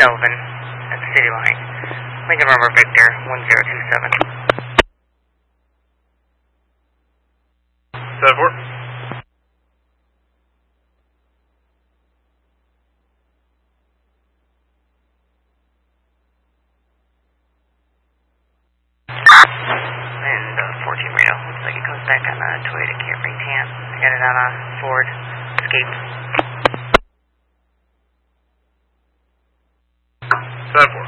Delvin at the City Line. Lincoln Rumor Victor 1027. 7-4. And 14 Reno. Looks like it comes back on a Toyota Camry tan. I got it on a Ford Escape. 7-4.